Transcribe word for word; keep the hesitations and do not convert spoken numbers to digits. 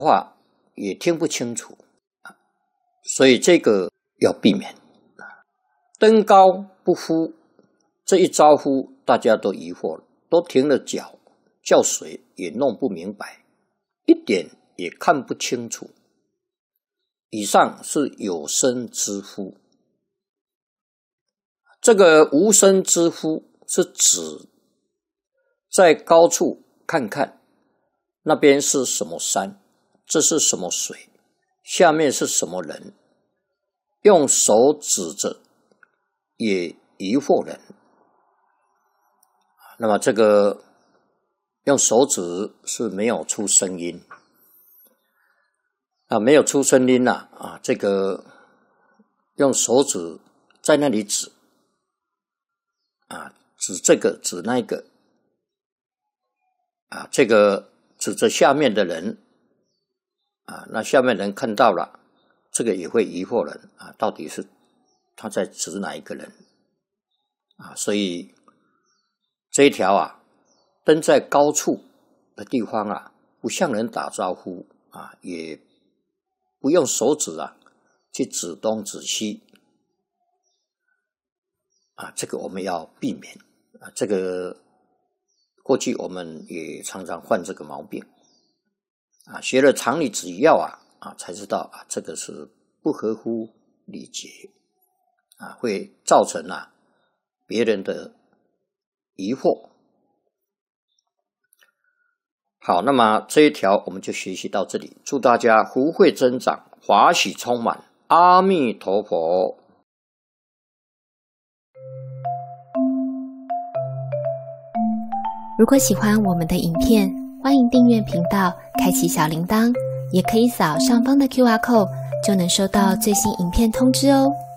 话也听不清楚，所以这个要避免。登高不呼，这一招呼大家都疑惑了，都停了脚，叫谁也弄不明白，一点也看不清楚。以上是有声之呼，这个无声之呼是指在高处看看，那边是什么山，这是什么水，下面是什么人，用手指着也疑惑人。那么这个用手指是没有出声音啊，没有出声音啊啊，这个用手指在那里指啊，指这个指那个啊，这个指着下面的人啊，那下面人看到了，这个也会疑惑人啊，到底是他在指哪一个人啊？所以这一条啊，登在高处的地方啊，不向人打招呼啊，也不用手指啊去指东指西啊，这个我们要避免啊。这个过去我们也常常犯这个毛病啊，学了常理只要啊啊，才知道啊，这个是不合乎礼节啊，会造成啊别人的疑惑。好，那么这一条我们就学习到这里，祝大家福慧增长，华喜充满，阿弥陀佛。 如果喜欢我们的影片，欢迎订阅频道，开启小铃铛，也可以扫上方的 Q R code， 就能收到最新影片通知哦。